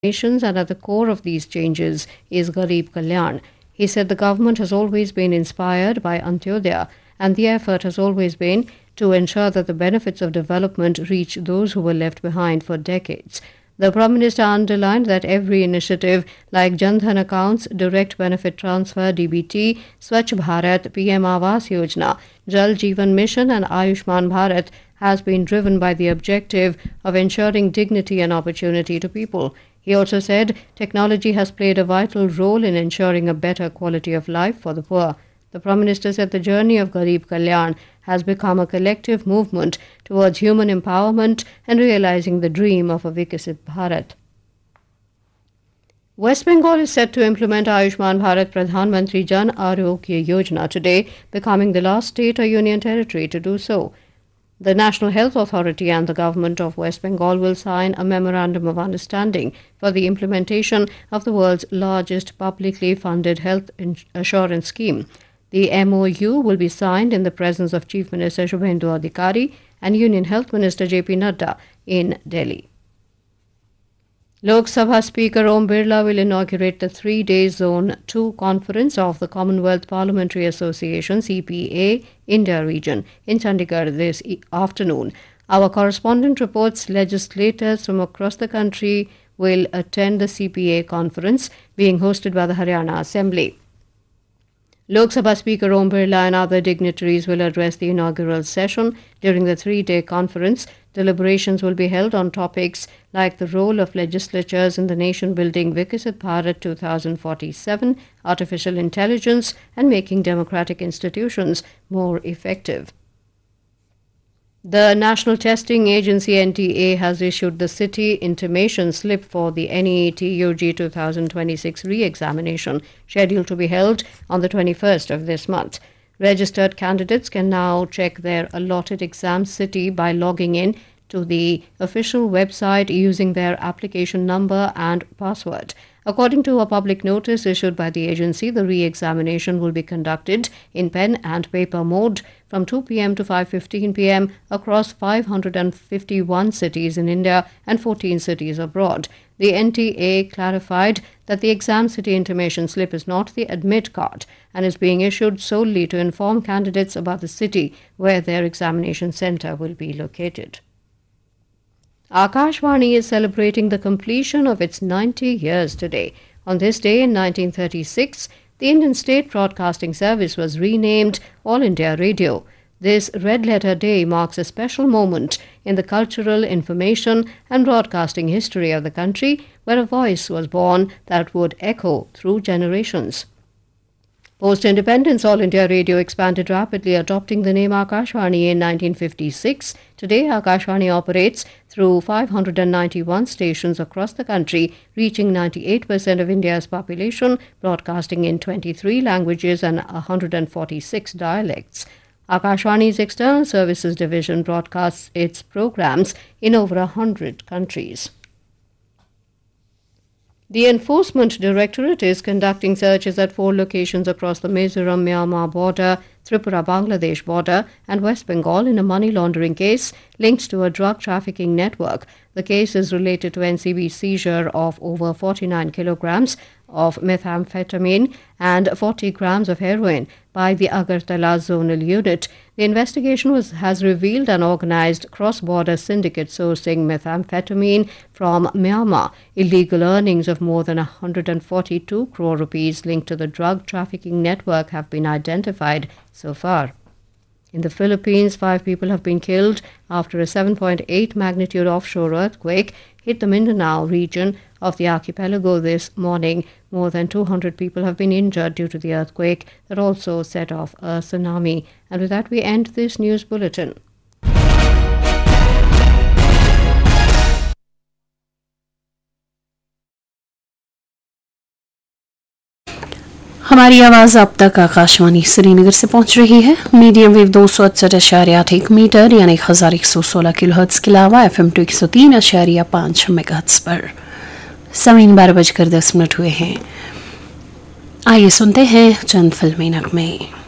and at the core of these changes is Garib Kalyan. He said the government has always been inspired by Antyodaya, and the effort has always been to ensure that the benefits of development reach those who were left behind for decades. The Prime Minister underlined that every initiative like Jan Dhan accounts, Direct Benefit Transfer (DBT), Swachh Bharat, PM Awas Yojana, Jal Jeevan Mission and Ayushman Bharat has been driven by the objective of ensuring dignity and opportunity to people. He also said technology has played a vital role in ensuring a better quality of life for the poor. The Prime Minister said the journey of Garib Kalyan has become a collective movement towards human empowerment and realizing the dream of a Vikasit Bharat. West Bengal is set to implement Ayushman Bharat Pradhan Mantri Jan Arogya Yojana today, becoming the last state or union territory to do so. The National Health Authority and the Government of West Bengal will sign a Memorandum of Understanding for the implementation of the world's largest publicly funded health assurance scheme. The MOU will be signed in the presence of Chief Minister Shubhendu Adhikari and Union Health Minister J.P. Nadda in Delhi. Lok Sabha Speaker Om Birla will inaugurate the 3-day Zone 2 conference of the Commonwealth Parliamentary Association CPA India region in Chandigarh this afternoon. Our correspondent reports legislators from across the country will attend the CPA conference being hosted by the Haryana Assembly. Lok Sabha Speaker Om Birla and other dignitaries will address the inaugural session. During the 3-day conference, deliberations will be held on topics like the role of legislatures in the nation-building Vikasit Bharat 2047, artificial intelligence, and making democratic institutions more effective. The National Testing Agency NTA has issued the city intimation slip for the NEET UG 2026 re-examination, scheduled to be held on the 21st of this month. Registered candidates can now check their allotted exam city by logging in to the official website using their application number and password. According to a public notice issued by the agency, the re-examination will be conducted in pen and paper mode from 2 p.m. to 5:15 p.m. across 551 cities in India and 14 cities abroad. The NTA clarified that the exam city intimation slip is not the admit card and is being issued solely to inform candidates about the city where their examination centre will be located. Akashvani is celebrating the completion of its 90 years today. On this day in 1936, the Indian State Broadcasting Service was renamed All India Radio. This Red Letter Day marks a special moment in the cultural, information and broadcasting history of the country, where a voice was born that would echo through generations. Post-independence, All India Radio expanded rapidly, adopting the name Akashvani in 1956. Today, Akashvani operates through 591 stations across the country, reaching 98% of India's population, broadcasting in 23 languages and 146 dialects. Akashvani's External Services Division broadcasts its programs in over 100 countries. The Enforcement Directorate is conducting searches at 4 locations across the Mizoram-Myanmar border, Tripura-Bangladesh border and West Bengal in a money laundering case linked to a drug trafficking network. The case is related to NCB's seizure of over 49 kilograms of methamphetamine and 40 grams of heroin by the Agartala Zonal Unit. The investigation has revealed an organized cross-border syndicate sourcing methamphetamine from Myanmar. Illegal earnings of more than 142 crore rupees linked to the drug trafficking network have been identified so far. In the Philippines, 5 people have been killed after a 7.8 magnitude offshore earthquake hit the Mindanao region of the archipelago this morning. More than 200 people have been injured due to the earthquake that also set off a tsunami. And with that, we end this news bulletin. हमारी आवाज़ अब तक आकाशवाणी श्रीनगर से पहुंच रही है। Medium wave 268.8 metre यानी 1116 kilohertz के अलावा FM 103.5 मेगाहर्ट्ज़ पर। समय 12:10 हुए हैं। आइए सुनते हैं चंद फिल्मी नगमे।